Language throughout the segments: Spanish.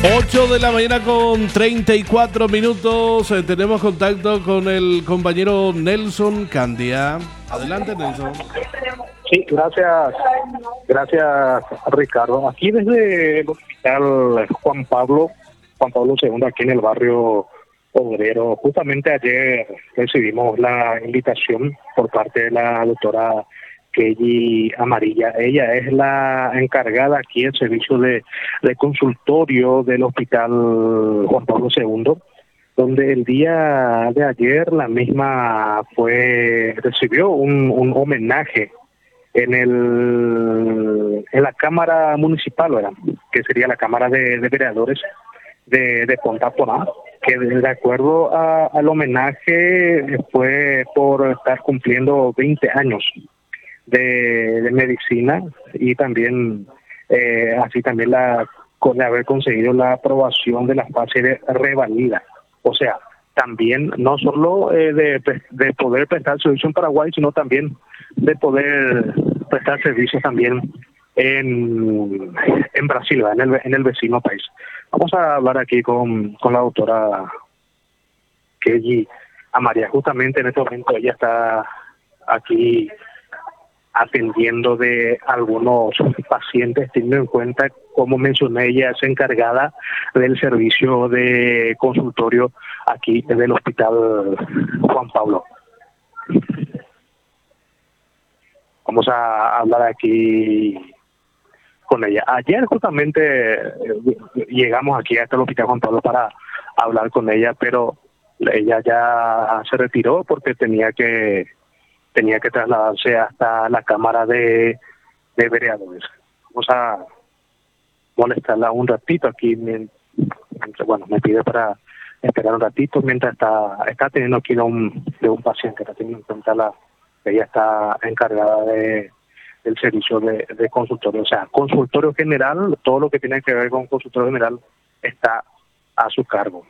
8 de la mañana con 34 minutos. Tenemos contacto con el compañero Nelson Candia. Adelante, Nelson. Sí, gracias Ricardo. Aquí desde el hospital Juan Pablo II, aquí en el barrio Obrero. Justamente ayer recibimos la invitación por parte de la doctora Kelly Amarilla. Ella es la encargada aquí del servicio de consultorio del hospital Juan Pablo II, donde el día de ayer la misma recibió un homenaje en la Cámara Municipal, ¿verdad? Que sería la Cámara de Vereadores de Ponta Porá, que de acuerdo al homenaje fue por estar cumpliendo 20 años de medicina y también así también de haber conseguido la aprobación de la fase de revalida. O sea, también no solo de poder prestar servicio en Paraguay, sino también de poder prestar servicios también en Brasil, en el vecino país. Vamos a hablar aquí con la doctora Kelly Amaria. Justamente en este momento ella está aquí atendiendo de algunos pacientes, teniendo en cuenta, como mencioné, ella es encargada del servicio de consultorio aquí del Hospital Juan Pablo. Vamos a hablar aquí con ella. Ayer justamente llegamos aquí hasta el Hospital Juan Pablo para hablar con ella, pero ella ya se retiró porque tenía que trasladarse hasta la Cámara de Vereadores. Vamos a molestarla un ratito aquí, bueno, me pide para esperar un ratito mientras está teniendo aquí de un paciente, está teniendo en cuenta ella está encargada del servicio de consultorio, o sea, consultorio general, todo lo que tiene que ver con consultorio general está a su cargo.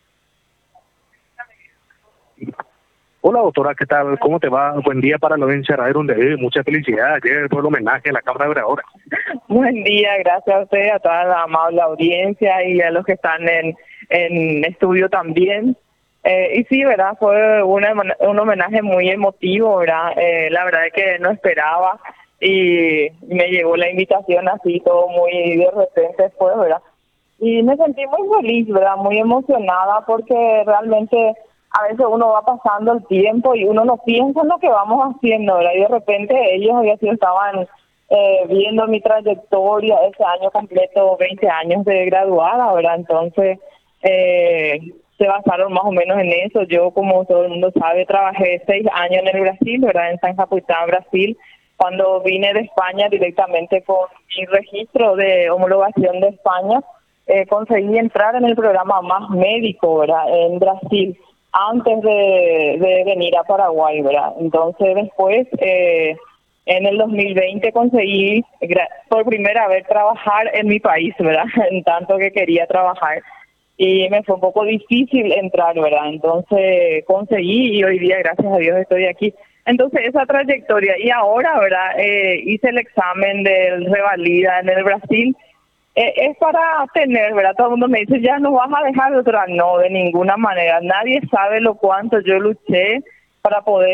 Hola doctora, ¿qué tal? ¿Cómo te va? Buen día para la audiencia Radio donde mucha felicidad ayer por el homenaje a la Cámara de Vereadores. Buen día, gracias a usted, a toda la amable audiencia y a los que están en estudio también. Y sí, ¿verdad? Fue un homenaje muy emotivo, ¿verdad? La verdad es que no esperaba y me llegó la invitación así, todo muy de repente fue, ¿verdad? Y me sentí muy feliz, ¿verdad? Muy emocionada porque realmente a veces uno va pasando el tiempo y uno no piensa en lo que vamos haciendo, ¿verdad? Y de repente ellos estaban viendo mi trayectoria, ese año completo, 20 años de graduada, ¿verdad? Entonces, se basaron más o menos en eso. Yo, como todo el mundo sabe, trabajé 6 años en el Brasil, ¿verdad? En San Japuitán, Brasil. Cuando vine de España directamente con mi registro de homologación de España, conseguí entrar en el programa Más Médico, ¿verdad? En Brasil, antes de venir a Paraguay, ¿verdad? Entonces, después, en el 2020 conseguí por primera vez trabajar en mi país, ¿verdad? En tanto que quería trabajar. Y me fue un poco difícil entrar, ¿verdad? Entonces conseguí y hoy día, gracias a Dios, estoy aquí. Entonces esa trayectoria, y ahora, ¿verdad? Hice el examen de revalida en el Brasil. Es para tener, ¿verdad? Todo el mundo me dice, ya no vas a dejar de otra. No, de ninguna manera. Nadie sabe lo cuánto yo luché para poder